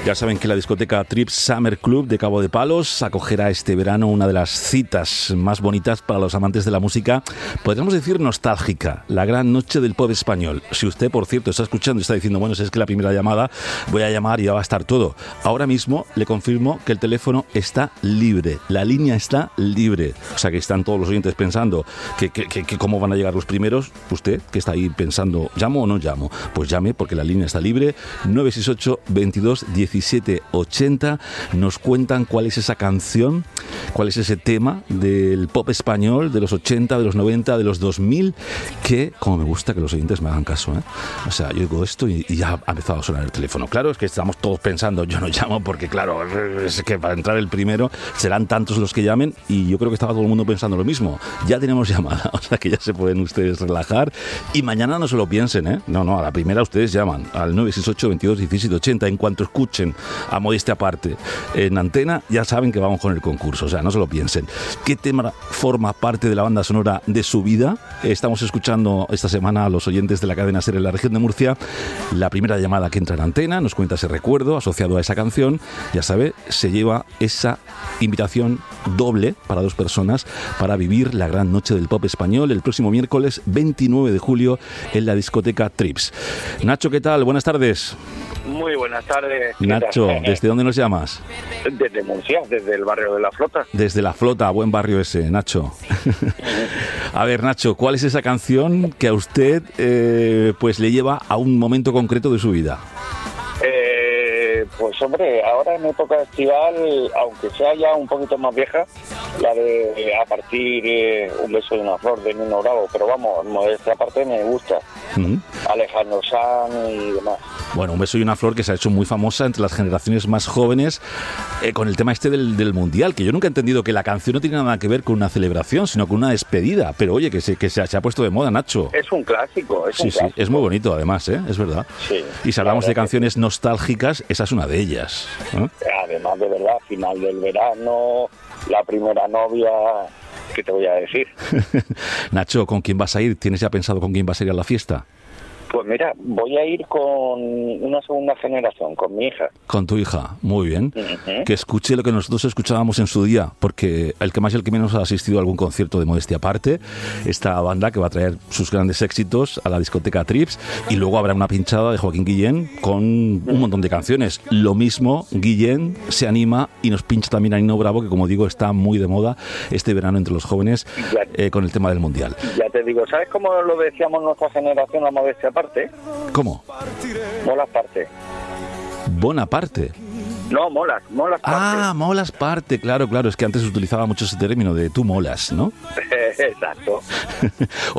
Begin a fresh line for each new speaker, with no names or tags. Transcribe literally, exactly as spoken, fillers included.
Ya saben que la discoteca Trips Summer Club de Cabo de Palos acogerá este verano una de las citas más bonitas para los amantes de la música, podríamos decir nostálgica, la gran noche del pop español. Si usted, por cierto, está escuchando y está diciendo, bueno, si es que la primera llamada, voy a llamar y ya va a estar todo. Ahora mismo le confirmo que el teléfono está libre, la línea está libre. O sea que están todos los oyentes pensando que, que, que, que cómo van a llegar los primeros. Usted, que está ahí pensando, ¿llamo o no llamo? Pues llame porque la línea está libre. nueve seis ocho, veintidós, diecisiete, ochenta. Nos cuentan cuál es esa canción, cuál es ese tema del pop español de los ochenta, de los noventa, de los dos mil, que, como me gusta que los oyentes me hagan caso, ¿eh? O sea, yo digo esto y, y ya ha empezado a sonar el teléfono. Claro, es que estamos todos pensando, yo no llamo porque, claro, es que para entrar el primero serán tantos los que llamen y yo creo que estaba todo el mundo pensando lo mismo. Ya tenemos llamada, o sea que ya se pueden ustedes relajar y mañana no se lo piensen, ¿eh? No, no, a la primera ustedes llaman al nueve seis ocho, veintidós, diecisiete, ochenta. En cuanto escuchen a Modestia Aparte en antena, ya saben que vamos con el concurso, o sea, no se lo piensen. ¿Qué tema forma parte de la banda sonora de su vida? Estamos escuchando esta semana a los oyentes de la cadena SER en la región de Murcia. La primera llamada que entra en antena nos cuenta ese recuerdo asociado a esa canción. Ya sabe, se lleva esa invitación doble para dos personas para vivir la gran noche del pop español el próximo miércoles veintinueve de julio en la discoteca Trips. Nacho, ¿qué tal? Buenas tardes.
Muy buenas tardes.
Nacho, ¿desde dónde nos llamas?
Desde Murcia, desde el barrio de La Flota.
Desde La Flota, buen barrio ese, Nacho. A ver, Nacho, ¿cuál es esa canción que a usted eh, pues le lleva a un momento concreto de su vida?
Eh, pues hombre, ahora en época estival, aunque sea ya un poquito más vieja, la de A Partir eh, Un beso de una flor de Nino Bravo, pero vamos, Modestia Aparte me gusta. Uh-huh. Alejandro Sanz y demás.
Bueno, Un beso y una flor que se ha hecho muy famosa entre las generaciones más jóvenes eh, con el tema este del, del Mundial, que yo nunca he entendido que la canción no tiene nada que ver con una celebración, sino con una despedida. Pero oye, que se, que se, se ha puesto de moda, Nacho.
Es un clásico, es
sí,
un
sí,
clásico.
Es muy bonito además, ¿eh? Es verdad.
Sí,
y si hablamos de canciones que... nostálgicas, esa es una de ellas, ¿eh?
Además, de verdad, final del verano, la primera novia... ¿Qué te voy a decir?
Nacho, ¿con quién vas a ir? ¿Tienes ya pensado con quién vas a ir a la fiesta?
Pues mira, voy a ir con una segunda generación, con mi hija.
Con tu hija, muy bien.
Uh-huh.
Que escuche lo que nosotros escuchábamos en su día, porque el que más y el que menos ha asistido a algún concierto de Modestia Aparte, esta banda que va a traer sus grandes éxitos a la discoteca Trips, y luego habrá una pinchada de Joaquín Guillén con un montón de canciones. Lo mismo, Guillén se anima y nos pincha también a Nino Bravo, que como digo, está muy de moda este verano entre los jóvenes eh, con el tema del Mundial.
Ya te digo, ¿sabes cómo lo decíamos nuestra generación a Modestia Aparte?
¿Cómo?
Molas parte.
Bonaparte.
No, molas, molas parte.
Ah, molas parte, claro, claro. Es que antes se utilizaba mucho ese término de tú molas, ¿no?
Exacto.